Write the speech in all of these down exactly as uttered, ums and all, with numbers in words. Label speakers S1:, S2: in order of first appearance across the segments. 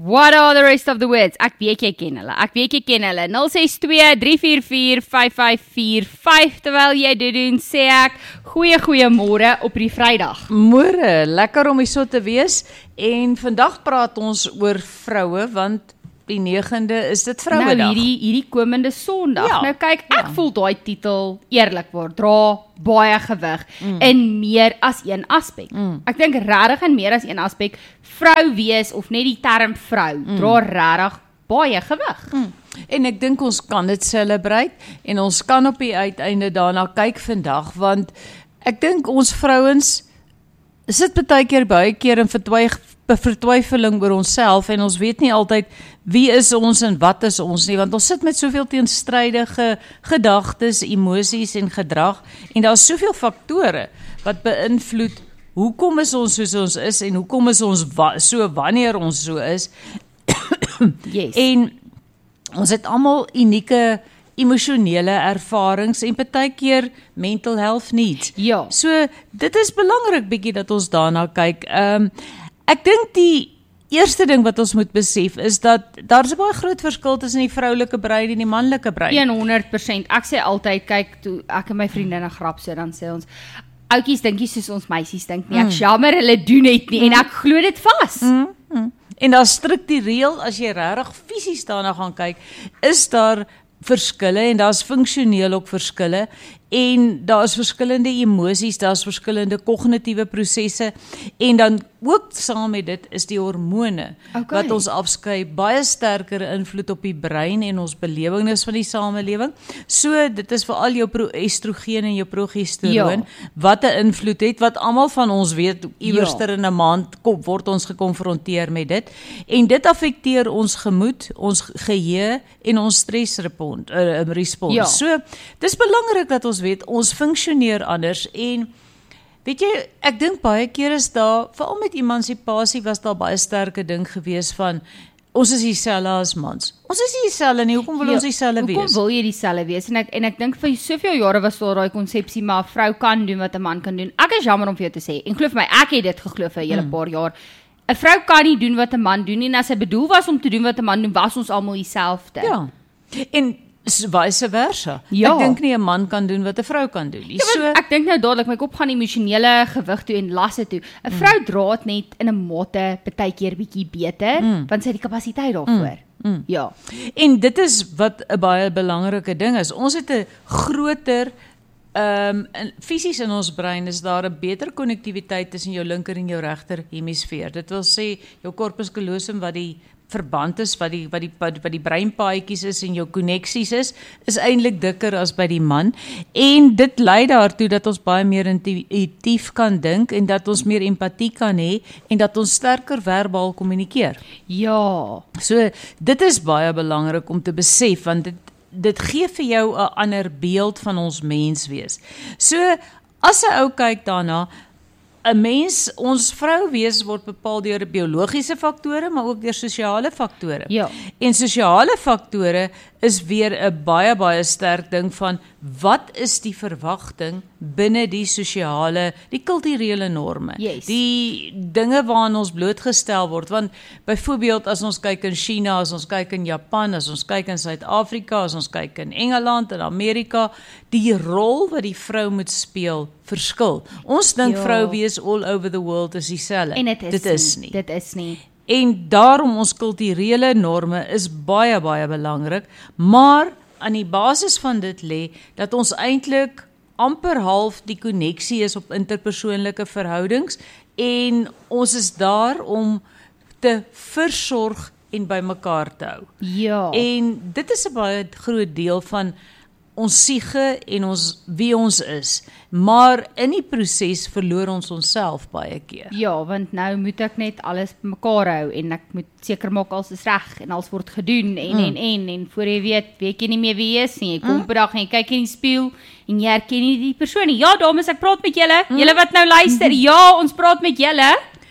S1: What are the rest of the words? Ek weet jy ken hulle. Ek weet jy ken hulle. nul ses twee drie vier vier vyf vyf vier vyf. Terwyl jy dit doen, sê ek goeie goeie môre op die Vrydag.
S2: Môre, lekker om hier so te wees. En vandag praat ons oor vroue, want die negende is dit Vrouedag.
S1: Nou hierdie hierdie komende Sondag.
S2: Ja,
S1: nou kyk, ek
S2: ja.
S1: voel daai titel eerlikwaar dra baie gewig mm. in meer as een aspek. Mm. Ek dink regtig in meer as een aspek vrou wees of net die term vrou mm. dra regtig baie gewig.
S2: Mm. En ek dink ons kan dit celebrate en ons kan op die uiteinde daarna kyk vandag, want ek dink ons vrouens sit baie keer baie keer in vertwyg vertwyfeling oor onsself en ons weet nie altyd wie is ons en wat is ons nie, want ons sit met soveel teenstrydige gedagtes, emosies en gedrag en daar is soveel faktore wat beïnvloed hoekom is ons soos ons is en hoekom is ons wa- so wanneer ons so is.
S1: Yes.
S2: En ons het almal unieke emosionele ervarings en partykeer mental health needs.
S1: Ja.
S2: So dit is belangrik bietjie dat ons daarna kyk. Ehm um, ek dink die eerste ding wat ons moet besef is dat daar's 'n baie groot verskil tussen die vroulike brein en die manlike brein.
S1: honderd persent. Ek sê altyd, kyk, toe ek en my vriendinne grap so, dan sê ons, ouetjies dink nie soos ons meisies dink nie. Ek
S2: Mm.
S1: jammer hulle doen dit nie, mm. en ek glo dit vas.
S2: Mm, mm. En daar struktureel, as jy regtig fisies daarna gaan kyk, is daar verskille en daar's funksioneel ook verskille en daar's verskillende emosies, daar's verskillende kognitiewe prosesse en dan ook saam met dit is die hormone
S1: Okay.
S2: wat ons afskei baie sterker invloed op die brein en ons belewenis van die samelewing. So dit is veral jou proestrogen en jou progesteroon
S1: Ja.
S2: wat 'n invloed het wat almal van ons weet iewerster
S1: Ja.
S2: in 'n maand kom word ons gekonfronteer met dit en dit affekteer ons gemoed, ons geheue en ons stresrespons. Uh, respons.
S1: Ja.
S2: So dis belangrik dat ons weet ons funksioneer anders en weet jy, ek dink baie keer is daar, veral met emansipasie was daar baie sterke ding gewees van ons is dieselfde as mans. Ons is nie dieselfde nie, hoekom wil
S1: Ja,
S2: ons dieselfde
S1: Hoekom
S2: wees?
S1: wil jy dieselfde wees? En ek en ek dink vir soveel jare was daar daai konsepsie maar 'n vrou kan doen wat 'n man kan doen. Ek is jammer om vir jou te sê en glo vir my, ek het dit geglo vir 'n hele
S2: Mm.
S1: paar jaar. 'n Vrou kan nie doen wat 'n man doen nie en as hy bedoel was om te doen wat 'n man doen, was ons almal dieselfde.
S2: Ja. En s- vice versa.
S1: Ja.
S2: Ek dink nie 'n man kan doen wat 'n vrou kan doen nie.
S1: Ja,
S2: So
S1: want ek dink nou dadelik my kop gaan emosionele gewig toe en lasse toe. 'n Vrou dra dit net in 'n mate partykeer bietjie beter,
S2: Mm.
S1: want sy het die kapasiteit daarvoor.
S2: Mm.
S1: Ja.
S2: En dit is wat 'n baie belangrike ding is. Ons het 'n groter ehm um, fisies in ons brein is daar 'n beter konnektiwiteit tussen jou linker en jou regter hemisfeer. Dit wil sê jou corpus callosum wat die verband is wat die wat die wat die breinpaadjies is en jou koneksies is, is eintlik dikker as by die man en dit lei daartoe dat ons baie meer intuïtief kan dink en dat ons meer empatie kan hê en dat ons sterker verbaal kommunikeer.
S1: Ja.
S2: So dit is baie belangrik om te besef want dit dit gee vir jou 'n ander beeld van ons mens wees. So as 'n ou kyk daarna, 'n mens, ons vrou wees word bepaal deur biologiese faktore, maar ook deur sosiale faktore.
S1: Ja.
S2: En sosiale faktore is weer 'n baie baie sterk ding van wat is die verwagting binne die sosiale, die kulturele norme.
S1: Yes.
S2: Die dinge waaraan ons blootgestel word, want byvoorbeeld as ons kyk in China, as ons kyk in Japan, as ons kyk in Suid-Afrika, as ons kyk in Engeland en Amerika, die rol wat die vrou moet speel verskil. Ons dink
S1: Ja.
S2: vrou wees all over the world is dieselfde.
S1: En dit is,
S2: Dit is nie.
S1: Dit is nie.
S2: En daarom ons kulturele norme is baie baie belangrik, maar aan die basis van dit lê dat ons eintlik amper half die koneksie is op interpersoonlike verhoudings en ons is daar om te versorg en by mekaar te hou.
S1: Ja.
S2: En dit is 'n baie groot deel van ons siege en ons wie ons is. Maar in die proses verloor ons onsself baie keer.
S1: Ja, want nou moet ek net alles mekaar hou en ek moet seker maak alles is reg en alles word gedoen en mm. en en en voor jy weet, weet jy nie meer wie jy is nie. Jy kom op 'n dag en jy kyk in die spieël en jy herken nie die persoon nie. Ja, dames, ek praat met julle. Mm. Julle wat nou luister. Ja, ons praat met julle.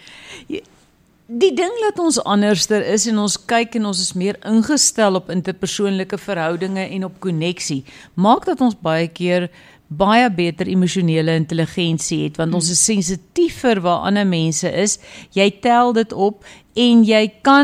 S2: Die ding dat ons anderster is en ons kyk en ons is meer ingestel op interpersoonlike verhoudinge en op koneksie, maak dat ons baie keer baie beter emosionele intelligensie het, want ons is sensitiever waar ander mense is, jy tel dit op en jy kan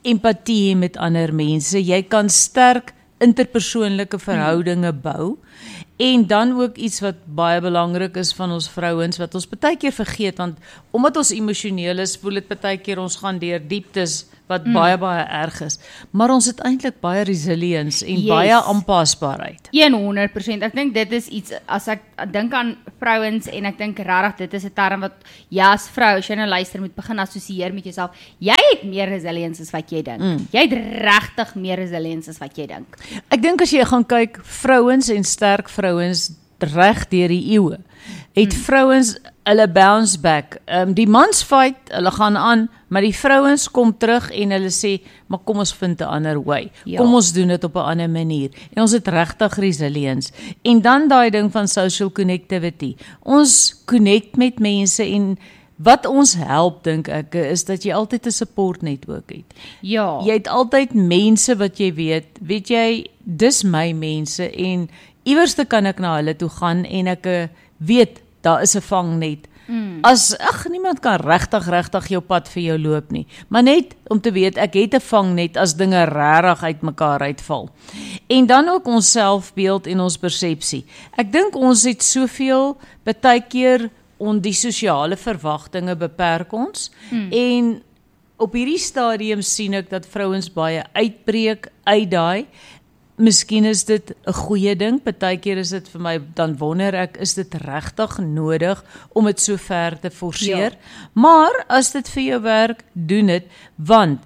S2: empatie hê met ander mense, jy kan sterk interpersoonlike verhoudinge bou. En dan ook iets wat baie belangrik is van ons vrouens, wat ons baie keer vergeet, want omdat ons emosioneel is, voel dit baie keer ons gaan deur dieptes wat mm. baie, baie erg is. Maar ons het eintlik baie resilience en yes. baie aanpasbaarheid.
S1: honderd persent. Ek dink dit is iets, as ek dink aan vrouens, en ek dink regtig dit is 'n term wat, ja, as vrou, as jy nou luister, moet begin assosieer met jouself. Jy het meer resilience as wat jy dink. Mm. Jy het regtig meer resilience as wat jy dink.
S2: Ek dink as jy gaan kyk, vrouens en sterk vrouens reg deur die eeue, het mm. vrouens hulle bounce back. Um, die mans fight, hulle gaan aan, maar die vrouens kom terug en hulle sê, maar kom ons vind 'n ander way. Ja. Kom ons doen dit op 'n ander manier. En ons het regtig resilience. En dan daai ding van social connectivity. Ons connect met mense en wat ons help, dink ek, is dat jy altyd 'n support netwerk het.
S1: Ja.
S2: Jy het altyd mense wat jy weet, weet jy, dis my mense en iewerste kan ek na hulle toe gaan en ek weet, daar is 'n vangnet. Mm. As, ag, niemand kan regtig, regtig jou pad vir jou loop nie. Maar net om te weet, ek het 'n vangnet as dinge regtig uit mekaar uitval. En dan ook ons selfbeeld en ons persepsie. Ek dink ons het soveel, baie keer, on die sosiale verwagtinge beperk ons. Mm. En op hierdie stadium sien ek dat vrouens baie uitbreek, uitdaai. Miskien is dit 'n goeie ding, partykeer is dit vir my, dan wonder ek, is dit regtig nodig om dit so ver te forceer? Ja. Maar as dit vir jou werk, doen dit, want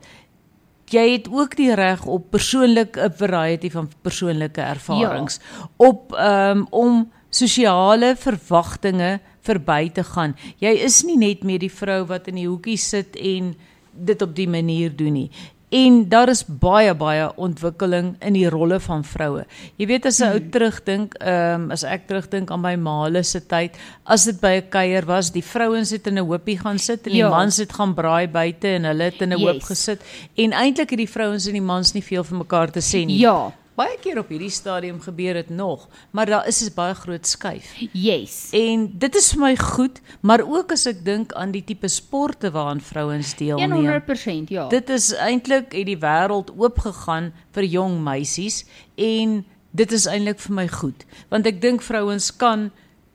S2: jy het ook die reg op persoonlike, 'n variety van persoonlike ervarings, ja. op um, om sosiale verwagtinge verby te gaan. Jy is nie net meer die vrou wat in die hoekie sit en dit op die manier doen nie. En daar is baie, baie ontwikkeling in die rolle van vroue. Jy weet, as 'n hmm. ou terugdink, um, as ek terugdink aan my maale se tyd, as dit by 'n kuier was, die vrouens het in 'n hoopie gaan sit, en die ja. mans het gaan braai buite, en hulle het in 'n yes. hoop gesit, en eintlik het die vrouens en die mans nie veel vir mekaar te sê nie.
S1: Ja.
S2: Baie keer op hierdie stadium gebeur dit nog, maar daar is 'n baie groot skuif.
S1: Yes.
S2: En dit is vir my goed, maar ook as ek dink aan die tipe sporte waaraan vrouens deelneem.
S1: honderd persent, ja.
S2: Dit is eintlik, het die wêreld oopgegaan vir jong meisies, en dit is eintlik vir my goed, want ek dink vrouens kan,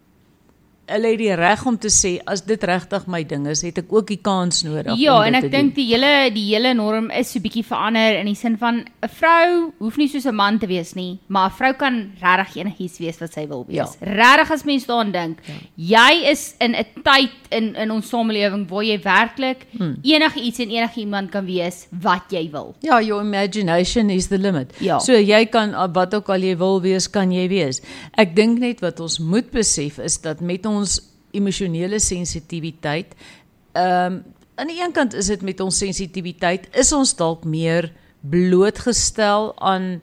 S2: hulle het die reg om te sê, as dit regtig my ding is, het ek ook die kans nodig
S1: ja,
S2: om dit
S1: en ek
S2: te
S1: dink
S2: doen.
S1: die hele die hele norm is so bietjie verander in die sin van 'n vrou hoef nie soos 'n man te wees nie, maar 'n vrou kan regtig enigiets wees wat sy wil wees.
S2: Ja.
S1: Regtig as mens daaraan dink. Ja. Jy is in 'n tyd in in ons samelewing waar jy werklik hmm. enigiets en enigiemand kan wees wat jy wil.
S2: Ja, your imagination is the limit.
S1: Ja.
S2: So jy kan, wat ook al jy wil wees, kan jy wees. Ek dink net wat ons moet besef is dat met ons ons emosionele sensitiwiteit, um, aan die een kant is dit met ons sensitiwiteit, is ons dalk meer blootgestel aan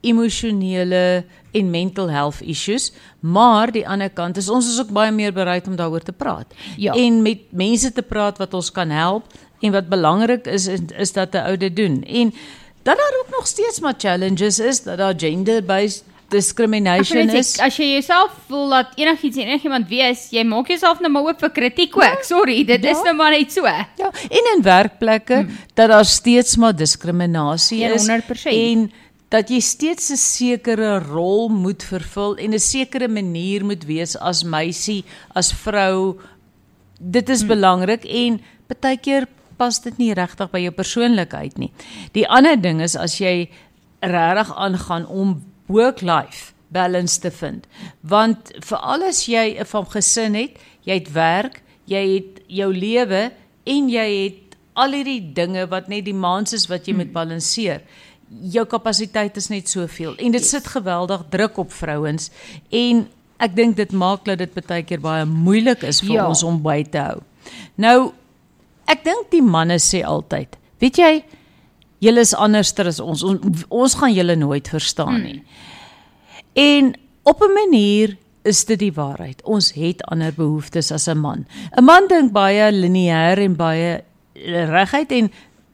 S2: emosionele en mental health issues, maar die ander kant is ons is ook baie meer bereid om daaroor te praat.
S1: Ja.
S2: En met mense te praat wat ons kan help, en wat belangrik is, is, is dat 'n ou dit doen. En dat daar ook nog steeds maar challenges is, dat daar gender-based discrimination is.
S1: As jy jouself voel dat enigiets en enigiemand wees, jy maak jouself nou maar oop vir kritiek ook. Ja, Sorry, dit ja. is nou maar net so.
S2: Ja, en in werkplekke, hmm. dat daar steeds maar diskriminasie is.
S1: honderd persent.
S2: En dat jy steeds 'n sekere rol moet vervul, en 'n sekere manier moet wees as meisie, as vrou. Dit is hmm. belangrik, en baie keer pas dit nie regtig by jou persoonlikheid nie. Die ander ding is, as jy regtig aangaan om work-life balance te vind. Want veral as jy 'n van gesin het, jy het werk, jy het jou lewe, en jy het al hierdie dinge wat net die maans is wat jy hmm. moet balanseer. Jou kapasiteit is net soveel, en dit yes. sit geweldig druk op vrouens, en ek dink dit maak dat dit baie keer baie moeilik is vir ja. ons om by te hou. Nou, ek dink die manne sê altyd, weet jy, julle is anderster as ons, ons, ons gaan julle nooit verstaan nie. Hmm. En op 'n manier is dit die waarheid, ons het ander behoeftes as 'n man. 'n Man dink baie lineêr en baie reguit, en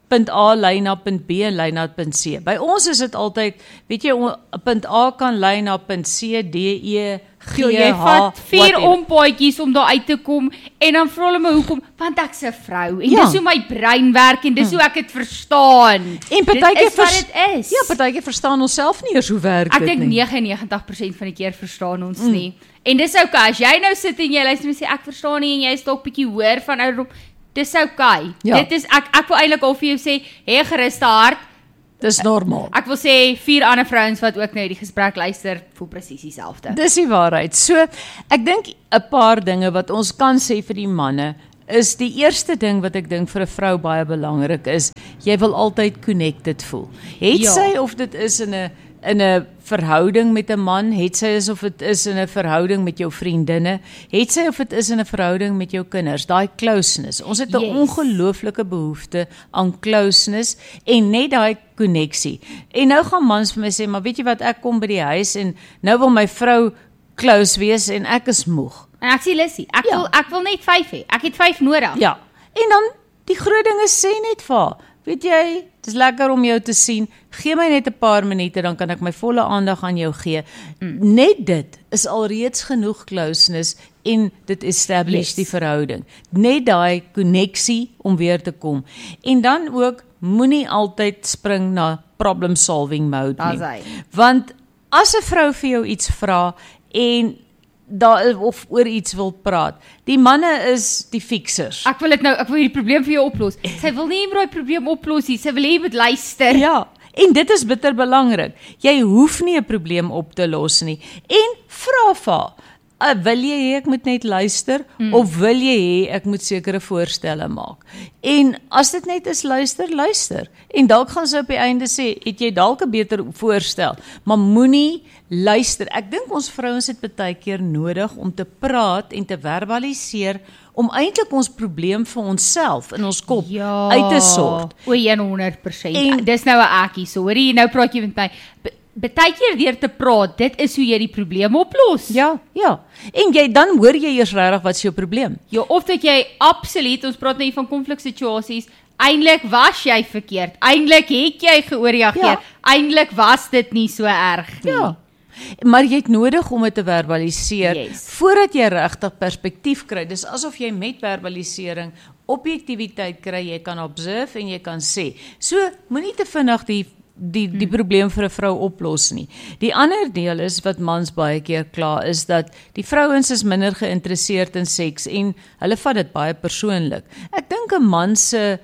S2: punt A lei na punt B en lei na punt C. By ons is dit altyd, weet jy, punt A kan lei na punt C, D, E, G,
S1: Jo, jy
S2: H,
S1: vat vier
S2: whatever.
S1: ompaadjies om daar uit te kom en dan vra hulle my hoekom, want ek's 'n vrou en
S2: Ja.
S1: dis hoe my brein werk en dis hoe ek dit verstaan.
S2: En
S1: Dit
S2: partykeer
S1: is wat
S2: vers-
S1: dit is.
S2: Ja, partykeer verstaan ons self nie eers hoe werk
S1: Ek
S2: dit
S1: dink
S2: nie.
S1: negenennegentig persent van die keer verstaan ons mm. nie. En dis okay, as jy nou sit en jy luister en sê ek verstaan nie en jy is dalk bietjie hoër van ouderdom, dis okay.
S2: Ja.
S1: Dit is ek ek wil eintlik al vir jou sê, hê geruste hart.
S2: Dis normaal.
S1: Ek wil sê vier ander vrouens wat ook nou die gesprek luister, voel presies dieselfde.
S2: Dis die waarheid. So, ek dink 'n paar dinge wat ons kan sê vir die manne is die eerste ding wat ek dink vir 'n vrou baie belangrik is, jy wil altyd connected voel. Het
S1: Ja.
S2: sy of dit is in 'n in 'n verhouding met 'n man, het sy is of dit is in 'n verhouding met jou vriendinne, het sy of dit is in 'n verhouding met jou kinders, daai closeness. Ons het 'n
S1: Yes.
S2: ongelooflike behoefte aan closeness en net daai koneksie. En nou gaan mans vir my sê, maar weet jy wat, ek kom by die huis en nou wil my vrou close wees en ek is moeg.
S1: En ek sê Lissy, ek
S2: Ja.
S1: wil ek wil net vyf hê. Ek het vyf nodig.
S2: Ja, en dan die groot ding is sê net vir haar, weet jy, dit is lekker om jou te sien, gee my net 'n paar minute, dan kan ek my volle aandag aan jou gee. Mm. Net dit is alreeds genoeg closeness en dit establish
S1: Yes.
S2: die verhouding. Net daai koneksie om weer te kom. En dan ook, moenie altyd spring na problem solving mode
S1: Daar's
S2: nie.
S1: hy.
S2: Want as 'n vrou vir jou iets vra en daar of oor iets wil praat, die manne is die fixers.
S1: Ek wil dit nou, ek wil hierdie probleem vir jou oplos. Sy wil nie daai probleem oplos nie. Sy wil hê jy moet luister.
S2: Ja, en dit is bitter belangrik. Jy hoef nie 'n probleem op te los nie. En vra vir haar, uh, wil jy hê ek moet net luister mm. of wil jy hê ek moet sekere voorstelle maak? En as dit net is luister, luister. En dalk gaan sy op die einde sê, het jy dalk 'n beter voorstel, maar moenie luister. Ek dink ons vrouens het baie keer nodig om te praat en te verbaliseer om eintlik ons probleem vir onsself in ons kop
S1: Ja.
S2: uit te sort.
S1: O, honderd persent.
S2: En-
S1: Dis nou 'n ekkie, so hoorie, nou praat jy met my. Baie keer deur te praat, dit is hoe jy die probleem oplos.
S2: Ja, ja. En jy dan hoor jy eers regtig wat is jou probleem.
S1: Ja, of dat jy absoluut, ons praat nou hier van konfliksituasies, eintlik was jy verkeerd. Eintlik het jy geoorreageer.
S2: Ja.
S1: Eintlik was dit nie so erg nie.
S2: Ja. Maar jy het nodig om dit te verbaliseer
S1: Yes.
S2: voordat jy regtig perspektief kry. Dis asof jy met verbalisering objektiwiteit kry. Jy kan observe en jy kan sê. So, moenie te vinnig die die die probleem vir 'n vrou oplos nie. Die ander deel is wat mans baie keer kla is dat die vrouens is minder geïnteresseerd in seks en hulle vat dit baie persoonlik. Ek dink 'n man se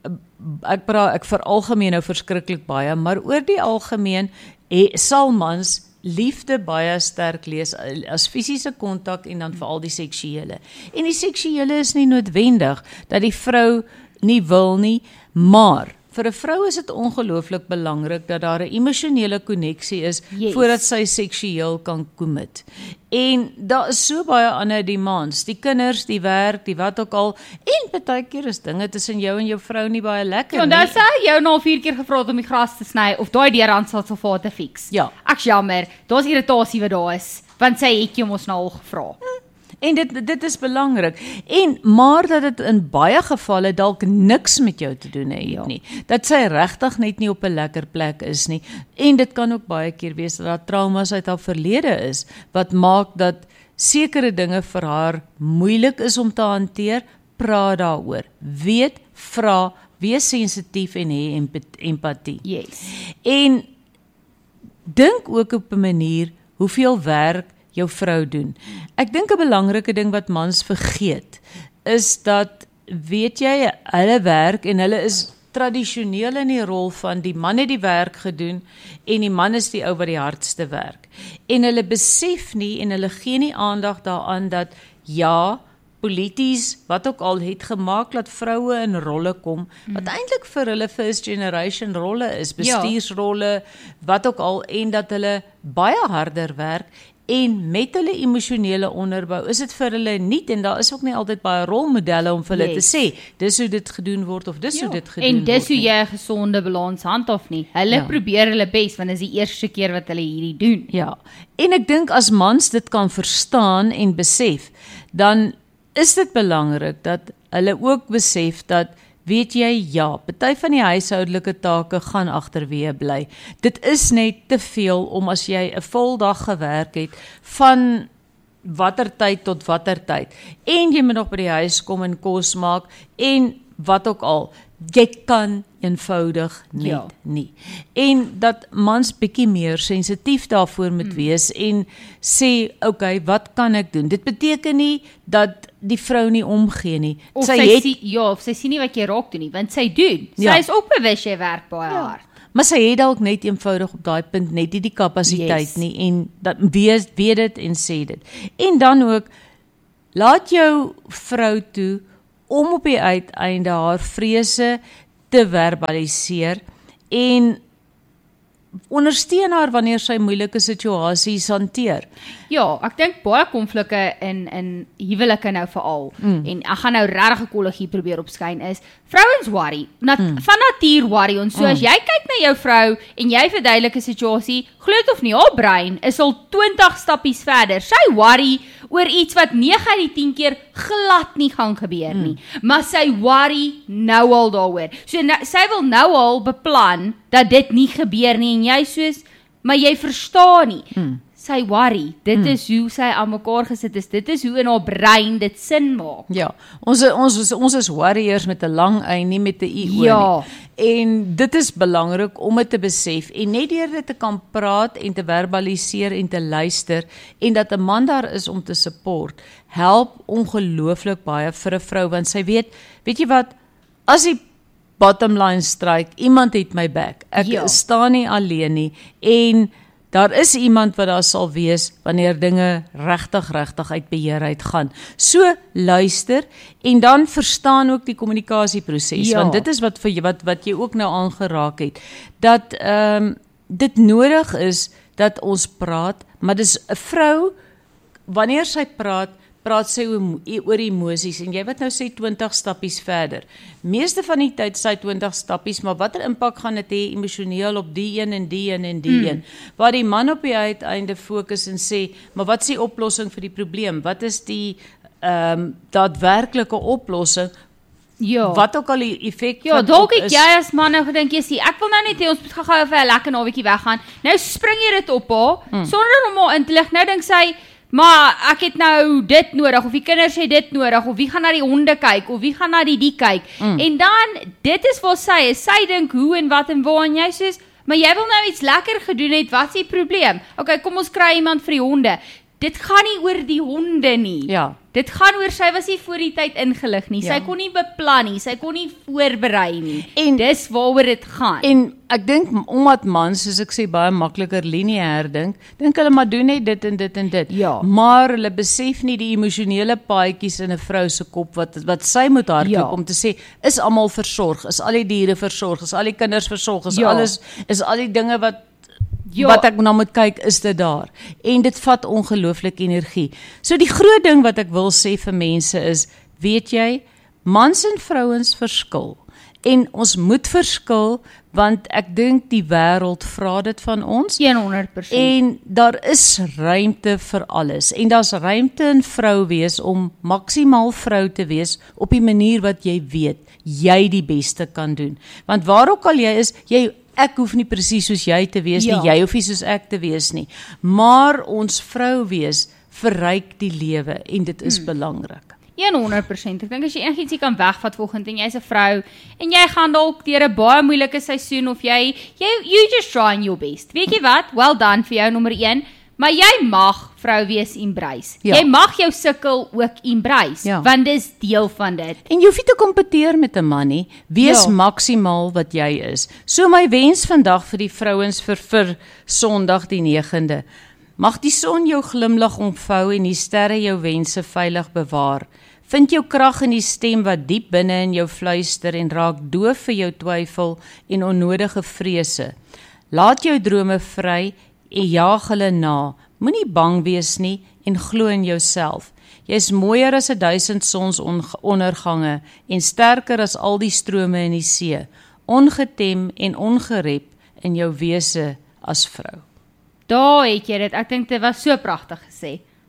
S2: ek praat ek veralgemeen nou verskriklik baie, maar oor die algemeen he, sal mans liefde baie sterk lees as fisiese kontak en dan veral die seksuele. En die seksuele is nie noodwendig dat die vrou nie wil nie, maar vir 'n vrou is dit ongelooflik belangrik dat daar 'n emosionele koneksie is
S1: Yes.
S2: voordat sy seksueel kan commit. En daar is so baie ander demands, die kinders, die werk, die wat ook al, en baie keer is dinge tussen jou en jou vrou nie baie lekker
S1: Ja, en
S2: nie.
S1: dan sê hy jou nou al vier keer gevra het om die gras te sny of daai deurhandsel sal vir haar te fix.
S2: Ja.
S1: Ek's jammer, daar's irritasie wat daar is, want sy het jou mos nou al gevra.
S2: En dit dit is belangrik. En maar dat dit in baie gevalle dalk niks met jou te doen het
S1: Ja.
S2: nie. Dat sy regtig net nie op 'n lekker plek is nie. En dit kan ook baie keer wees dat daar traumas uit haar verlede is wat maak dat sekere dinge vir haar moeilik is om te hanteer. Praat daaroor. Weet, vra, wees sensitief en hê emp- empatie.
S1: Yes.
S2: En dink ook op 'n manier hoeveel werk jou vrou doen. Ek dink 'n belangrike ding wat mans vergeet is dat weet jy hulle werk en hulle is tradisioneel in die rol van die man het die werk gedoen en die man is die ou wat die hardste werk. En hulle besef nie en hulle gee nie aandag daaraan dat ja, polities, wat ook al het gemaak dat vroue in rolle kom, wat eintlik vir hulle first generation rolle is, bestuursrolle, wat ook al, en dat hulle baie harder werk, en met hulle emosionele onderbou is dit vir hulle nie, en daar is ook nie altyd baie rolmodelle om vir hulle
S1: Yes.
S2: te sê, dis hoe dit gedoen word, of dis
S1: Ja.
S2: hoe dit gedoen
S1: En
S2: word.
S1: dis hoe
S2: nie.
S1: jy 'n gesonde balans handhaaf nie. Hulle
S2: Ja.
S1: probeer hulle bes want dit is die eerste keer wat hulle hierdie doen.
S2: Ja, en ek dink as mans dit kan verstaan en besef, dan is dit belangrik dat hulle ook besef dat weet jy, ja, party van die huishoudelike take gaan agterweë bly. Dit is net te veel om as jy 'n vol dag gewerk het, van watter tyd tot watter tyd, en jy moet nog by die huis kom en kos maak, en wat ook al, jy kan eenvoudig net ja. nie. En dat mans bietjie meer sensitief daarvoor moet hmm. wees en sê, okay, wat kan ek doen? Dit beteken nie dat die vrou nie omgee nie.
S1: Of
S2: sy,
S1: sy
S2: het,
S1: sien, ja, of sy sien nie wat jy raak doen nie, want sy doen. Sy ja. is ook bewus jy werk baie ja. hard.
S2: Maar sy het dalk net eenvoudig op daai punt net nie die kapasiteit yes. nie, en dat weet, weet dit en sê dit. En dan ook, laat jou vrou toe om op die uiteinde haar vrese te verbaliseer en ondersteun haar wanneer sy moeilike situasies hanteer.
S1: Ja, ek dink baie konflikke in in huwelike nou veral mm. en ek gaan nou regtig 'n kollegie probeer opskyn is vrouens worry, nat, mm. van natuur worry ons. So mm. as jy kyk na jou vrou en jy verduidelik 'n situasie, glo dit of nie, haar brein is al twintig stappies verder. Sy worry oor iets wat nege uit die tien keer glad nie gaan gebeur nie. Mm. Maar sy worry nou al daaroor. So nou, sy wil nou al beplan dat dit nie gebeur nie en jy soos, maar jy verstaan nie. Mm. Sy worry, dit mm. is hoe sy aan mekaar gesit is, dit is hoe in haar brein dit sin maak.
S2: Ja, ons, ons, ons is warriors met 'n lang y, nie met 'n i oor
S1: ja.
S2: nie. En dit is belangrik om dit te besef, en net deur dit te kan praat en te verbaliseer en te luister, en dat 'n man daar is om te support, help ongelooflik baie vir 'n vrou, want sy weet, weet jy wat, as die bottom line strike, iemand het my back, ek ja. staan nie alleen nie, en daar is iemand wat daar sal wees wanneer dinge regtig regtig uit beheer uit gaan. So luister en dan verstaan ook die kommunikasieproses, ja. want dit is wat vir jy wat wat jy ook nou aangeraak het. Dat ehm um, dit nodig is dat ons praat, maar dis 'n vrou wanneer sy praat, praat sy oor emosies, en jy wat nou sê twintig stappies verder. Meeste van die tyd sy twintig stappies, maar watter impak gaan dit hê emosioneel op die een en die een en die mm. een? Waar die man op die uiteinde fokus en sê, maar wat is die oplossing vir die probleem? Wat is die ehm um, daadwerklike oplossing? Ja. Wat ook al die effek
S1: ja, dalk het jy as man nou gedink, jy sê, ek wil nou net hê ons moet gou-gou vir 'n lekker naweekie weggaan. Nou spring jy dit op haar, mm. sonder om haar in te lig. Nou dink sy, maar ek het nou dit nodig, of die kinders het dit nodig, of wie gaan na die honde kyk, of wie gaan na die die kyk. Mm. En dan, dit is wat sy is, sy dink hoe en wat en waar, en jy sê, maar jy wil nou iets lekker gedoen het, wat is die probleem? Ok, kom ons kry iemand vir die honde. Dit gaan nie oor die honde nie.
S2: Ja.
S1: Dit gaan oor, sy was nie voor die tyd ingelig nie, ja. sy kon nie beplan nie, sy kon nie voorberei nie. En dis waaroor dit gaan.
S2: En ek dink, omdat mans, soos ek sê, baie makliker lineêr dink, dink hulle maar doen net dit en dit en dit.
S1: Ja.
S2: Maar hulle besef nie die emosionele paadjies in 'n vrou se kop, wat, wat sy moet hardloop ja. om te sê, is almal versorg, is al die diere versorg, is al die kinders versorg, is ja. alles, is al die dinge wat Ja. wat ek nou moet kyk, is dit daar. En dit vat ongelooflik energie. So die groot ding wat ek wil sê vir mense is, weet jy, mans en vrouens verskil. En ons moet verskil, want ek dink die wêreld vra dit van ons.
S1: honderd persent.
S2: En daar is ruimte vir alles. En daar's ruimte in vrou wees om maksimaal vrou te wees op die manier wat jy weet, jy die beste kan doen. Want waar ook al jy is, jy ek hoef nie presies soos jy te wees ja. nie, jy hoef nie soos ek te wees nie. Maar ons vrou wees verryk die lewe en dit is hmm. belangrik.
S1: honderd persent. Ek dink as jy enigiets kan wegvat volgende en jy's 'n vrou en jy gaan dalk deur 'n baie moeilike seisoen of jy jy you just trying your best. Weet jy wat? Well done vir jou nommer een. Maar jy mag vrou wees embrace. Ja. Jy mag jou sukkel ook embrace, ja. want dis deel van dit.
S2: En jy hoef nie te kompeteer met 'n man nie. Wees ja. maksimaal wat jy is. So my wens vandag vir die vrouens vir vir Sondag die negende. Mag die son jou glimlag omvou en die sterre jou wense veilig bewaar. Vind jou krag in die stem wat diep binne in jou fluister en raak doof vir jou twyfel en onnodige vrese. Laat jou drome vry en jaag hulle na. Moenie bang wees nie en glo in jouself. Jy is mooier as 'n duisend sonsondergange en sterker as al die strome in die see. Ongetem en ongerep in jou wese as vrou.
S1: Daar het jy dit. Ek dink dit was so pragtig gesê.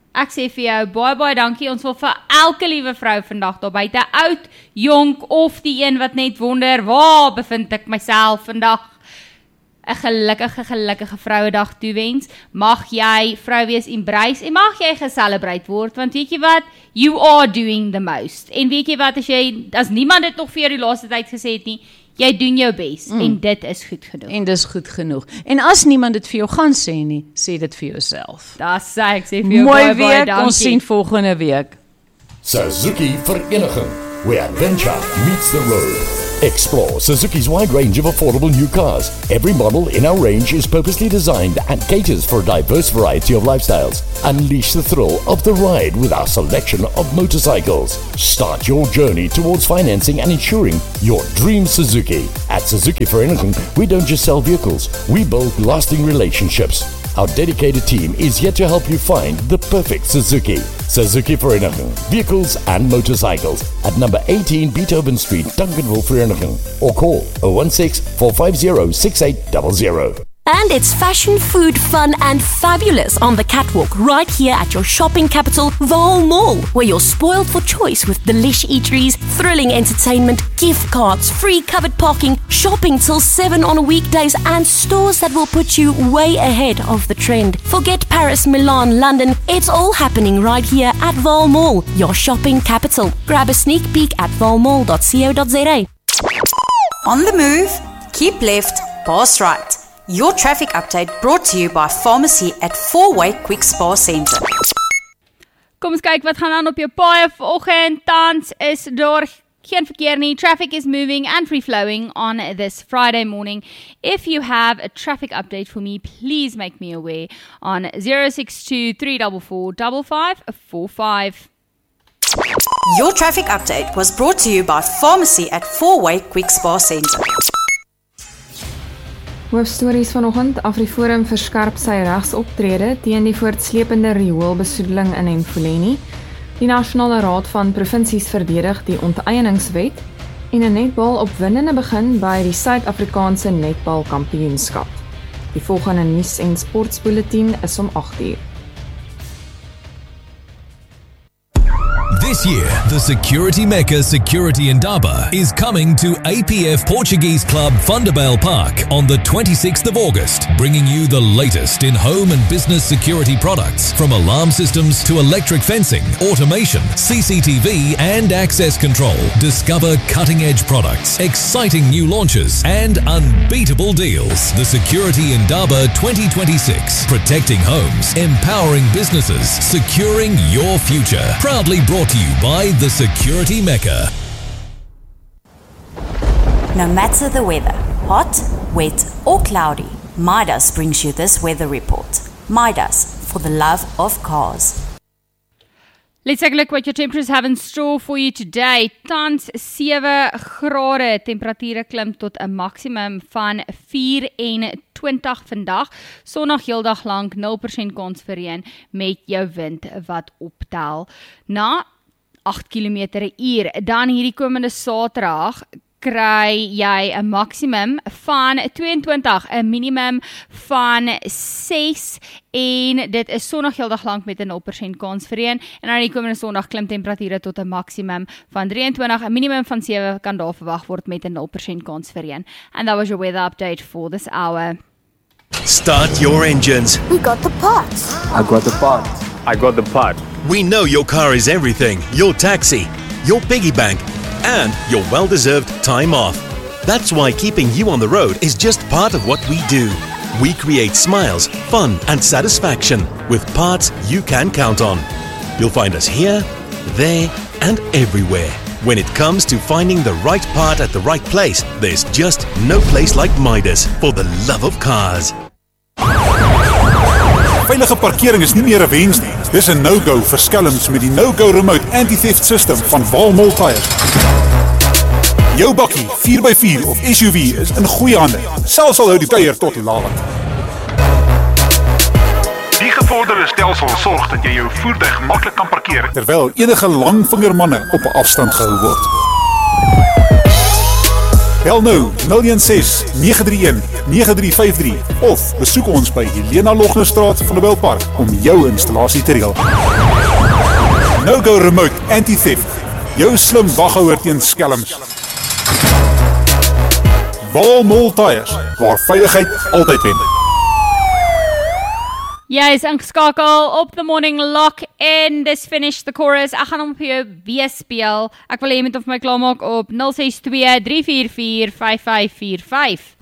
S1: Ek sê vir jou, baie baie dankie, ons wil vir elke liewe vrou vandag daar buite, oud, jonk, of die een wat net wonder, waar bevind ek myself vandag, 'n gelukkige, gelukkige vrouedag toewens, mag jy vrou wees embrace, en mag jy geselebrate word, want weet jy wat, you are doing the most, en weet jy wat, as jy, as niemand dit nog vir jou die laaste tyd gesê het nie, jy doen jou bes, mm. en dit is goed genoeg.
S2: En dis goed genoeg. En as niemand dit vir jou gaan sê nie, sê dit vir jouself.
S1: Das sê ek, sê vir jou
S2: Mooi
S1: baie, baie
S2: week,
S1: dankie.
S2: ons sien volgende week.
S3: Suzuki Vereniging, where adventure meets the road. Explore Suzuki's wide range of affordable new cars. Every model in our range is purposely designed and caters for a diverse variety of lifestyles. Unleash the thrill of the ride with our selection of motorcycles. Start your journey towards financing and insuring your dream Suzuki. At Suzuki Vereniging, we don't just sell vehicles, we build lasting relationships. Our dedicated team is here to help you find the perfect Suzuki. Suzuki Vereniging, vehicles and motorcycles at number eighteen Beethoven Street, Duncanville, Vereniging, or call zero one six, four five zero, six eight zero zero.
S4: And it's fashion, food, fun and fabulous on the catwalk right here at your shopping capital, Vaal Mall, where you're spoiled for choice with delish eateries, thrilling entertainment, gift cards, free covered parking, shopping till seven on weekdays and stores that will put you way ahead of the trend. Forget Paris, Milan, London, it's all happening right here at Vaal Mall, your shopping capital. Grab a sneak peek at vaal mall dot co dot za.
S5: On the move, keep left, pass right. Your traffic update brought to you by Pharmacy at Four-Way Quick Spa Centre.
S1: Kom ons kyk wat gaan aan op jou paaie vanoggend. Tans is daar geen verkeer nie. Traffic is moving and free-flowing on this Friday morning. If you have a traffic update for me, please make me aware on zero six two, three four four, five five four five.
S5: Your traffic update was brought to you by Pharmacy at Four-Way Quick Spa Centre.
S6: Hoofstories vanoggend, AfriForum verskerp sy regsoptrede teen die voortslepende rioolbesoedeling in Mfuleni. Die Nasionale Raad van Provinsies verdedig die onteieningswet en 'n netbal opwindende begin by die Suid-Afrikaanse netbalkampioenskap. Die volgende nuus en sportbulletin is om agt uur.
S7: This year, the Security Mecca Security Indaba is coming to A P F Portuguese Club Thunderbale Park on the twenty-sixth of August, bringing you the latest in home and business security products, from alarm systems to electric fencing, automation, C C T V and access control. Discover cutting-edge products, exciting new launches and unbeatable deals. The Security Indaba twenty twenty-six, protecting homes, empowering businesses, securing your future. Proudly brought to you by the Security Mecca.
S5: No matter the weather, hot, wet or cloudy, Midas brings you this weather report. Midas, for the love of cars.
S1: Let's take a look what your temperatures have in store for you today. Tans sewe grade, temperature klim tot 'n maksimum van vyf-en-twintig vandag. Sondag heeldag lank nul persent kans vir reën met jou wind wat optel na agt kilometer per uur. Dan hierdie komende Saterdag kry jy 'n maksimum van tweeëntwintig, 'n minimum van ses en dit is Sondag heeldag lank met 'n nul persent kans vir reën en dan die komende Sondag klim temperature tot 'n maksimum van drieëntwintig, 'n minimum van sewe kan daar verwag word met 'n nul persent kans vir reën. And that was your weather update for this hour.
S8: Start your engines.
S9: We got the parts.
S10: I got the part. I got the part.
S8: We know your car is everything. Your taxi, your piggy bank, and your well-deserved time off. That's why keeping you on the road is just part of what we do. We create smiles, fun, and satisfaction with parts you can count on. You'll find us here, there, and everywhere. When it comes to finding the right part at the right place, there's just no place like Midas, for the love of cars.
S11: Veilige parkering is nie meer 'n wens nie. Dis 'n no-go vir skelms met die no-go remote anti-theft system van Vaal Mall Tyres. Jou bakkie vier by vier of S U V is in goeie hande. Selfs al hou die tyre tot laat.
S12: Die gevorderde stelsel sorg dat jy jou voertuig maklik kan parkeer,
S11: terwyl enige langvingermanne op 'n afstand gehou word. Bel nou nul een ses nege drie een nege drie vyf drie of besoek ons by Helena Lognerstraat van der Bijlpark om jou installasie te reël. No-Go Remote Anti-Theft. Jou slim waghouer teen skelms. Walmall Tyres, waar veiligheid altyd wen.
S1: Jy is ingeskakel op The Morning Lock en dis Finish the Chorus. Ek gaan hom vir jou weer speel. Ek wil hê jy moet of my klaarmaak op nul ses twee drie vier vier vyf vyf vier vyf.